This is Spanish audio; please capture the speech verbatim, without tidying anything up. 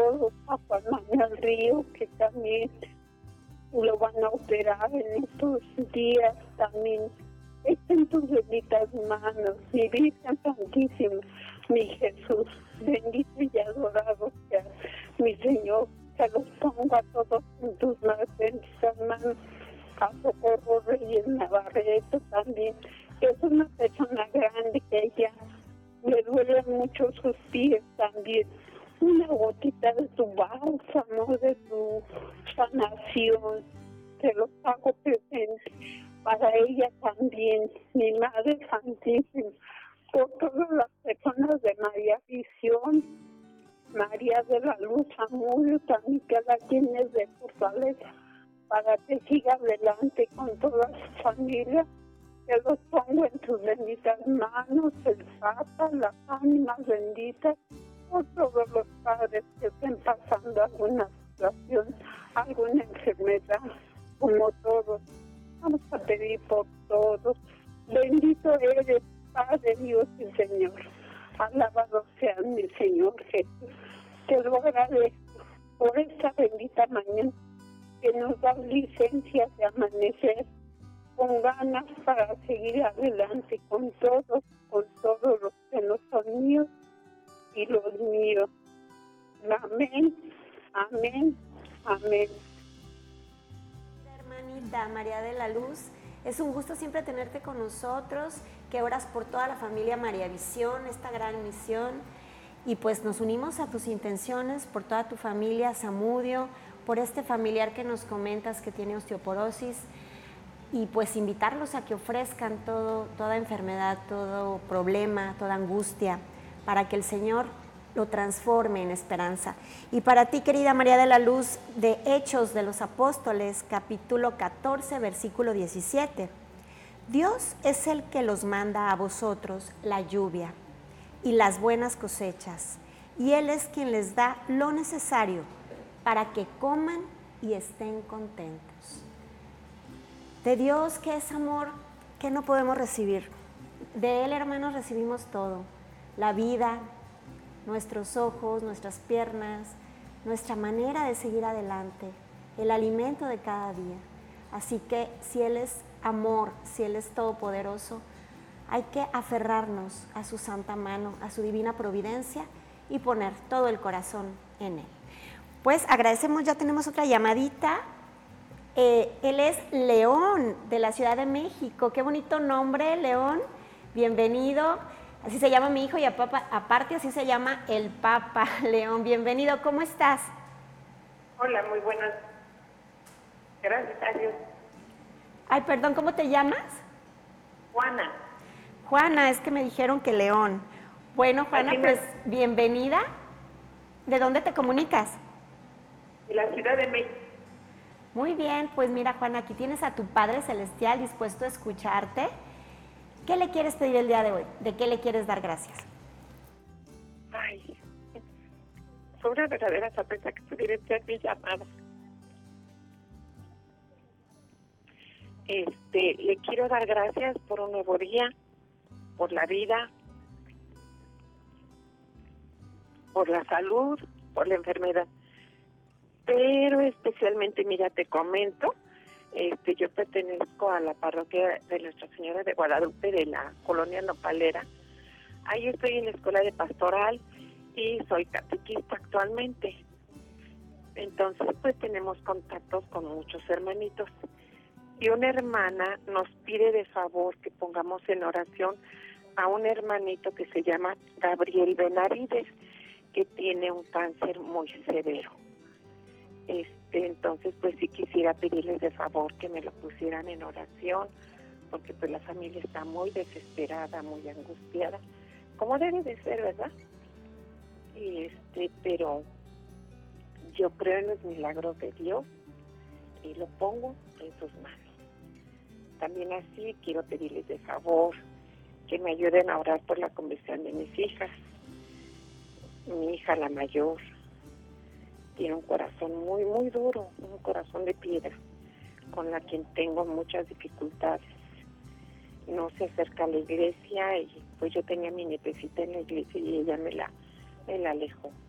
todos, a Juan Manuel Río, que también lo van a operar en estos días también. Está en tus benditas manos, mi Virgen Santísima, mi Jesús, bendito y adorado sea mi Señor. Te los pongo a todos en tus más benditas manos. A Socorro Reyes Navarrete también, que es una persona grande, que ella le duelen mucho sus pies también. Una gotita de tu bálsamo, de tu sanación, te los hago presente para ella también, mi Madre Santísima, por todas las personas de María Visión, María de la Luz, Amudio, también que la tienes de fortaleza, para que siga adelante con toda su familia. Te los pongo en tus benditas manos, el Papa, las ánimas benditas, por todos los padres que estén pasando alguna situación, alguna enfermedad, como todos. Vamos a pedir por todos. Bendito eres, Padre Dios y Señor. Alabado sea mi Señor Jesús. Te lo agradezco por esta bendita mañana que nos da licencia de amanecer con ganas para seguir adelante con todos, con todos los que no son míos y los míos. Amén, amén, amén. Hermanita María de la Luz, es un gusto siempre tenerte con nosotros, que oras por toda la familia María Visión, esta gran misión, y pues nos unimos a tus intenciones por toda tu familia, Zamudio, por este familiar que nos comentas que tiene osteoporosis, y pues invitarlos a que ofrezcan todo, toda enfermedad, todo problema, toda angustia, para que el Señor lo transforme en esperanza. Y para ti, querida María de la Luz, de Hechos de los Apóstoles, capítulo catorce, versículo diecisiete. Dios es el que los manda a vosotros la lluvia y las buenas cosechas, y Él es quien les da lo necesario para que coman y estén contentos. De Dios, que es amor, que no podemos recibir. De Él, hermanos, recibimos todo. La vida, nuestros ojos, nuestras piernas, nuestra manera de seguir adelante, el alimento de cada día. Así que si Él es amor, si Él es todopoderoso, hay que aferrarnos a su santa mano, a su divina providencia y poner todo el corazón en Él. Pues agradecemos, ya tenemos otra llamadita. Eh, él es León, de la Ciudad de México. Qué bonito nombre, León. Bienvenido. Así se llama mi hijo y aparte así se llama el Papa. León, bienvenido. ¿Cómo estás? Hola, muy buenas. Gracias a Dios. Ay, perdón, ¿cómo te llamas? Juana. Juana, es que me dijeron que León. Bueno, Juana, me... pues bienvenida. ¿De dónde te comunicas? De la Ciudad de México. Muy bien, pues mira, Juana, aquí tienes a tu Padre Celestial dispuesto a escucharte. ¿Qué le quieres pedir el día de hoy? ¿De qué le quieres dar gracias? Ay, fue una verdadera sorpresa que pudiera ser mi llamada. Este, le quiero dar gracias por un nuevo día, por la vida, por la salud, por la enfermedad. Pero especialmente, mira, te comento, este, yo pertenezco a la parroquia de Nuestra Señora de Guadalupe de la colonia Nopalera. Ahí estoy en la escuela de pastoral y soy catequista actualmente. Entonces, pues tenemos contactos con muchos hermanitos. Y una hermana nos pide de favor que pongamos en oración a un hermanito que se llama Gabriel Benavides, que tiene un cáncer muy severo. Este, entonces, pues sí quisiera pedirles de favor que me lo pusieran en oración, porque pues la familia está muy desesperada, muy angustiada, como debe de ser, ¿verdad? Y este, pero yo creo en los milagros de Dios y lo pongo en sus manos. También así quiero pedirles de favor que me ayuden a orar por la conversión de mis hijas. Mi hija, la mayor, tiene un corazón muy, muy duro, un corazón de piedra, con la quien tengo muchas dificultades. No se acerca a la iglesia y pues yo tenía mi nietecita en la iglesia y ella me la, me la alejó.